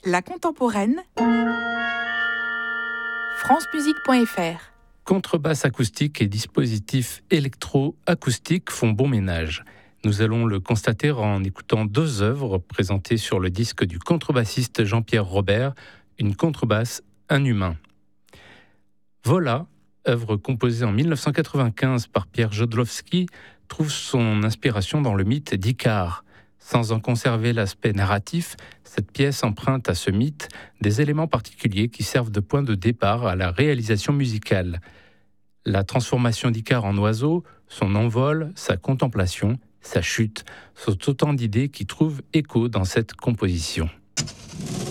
La contemporaine, francemusique.fr. Contrebasse acoustique et dispositifs électro-acoustiques font bon ménage. Nous allons le constater en écoutant deux œuvres présentées sur le disque du contrebassiste Jean-Pierre Robert, Une contrebasse, un humain. Vola, œuvre composée en 1995 par Pierre Jodlowski, trouve son inspiration dans le mythe d'Icare. Sans en conserver l'aspect narratif, cette pièce emprunte à ce mythe des éléments particuliers qui servent de point de départ à la réalisation musicale. La transformation d'Icare en oiseau, son envol, sa contemplation, sa chute, sont autant d'idées qui trouvent écho dans cette composition.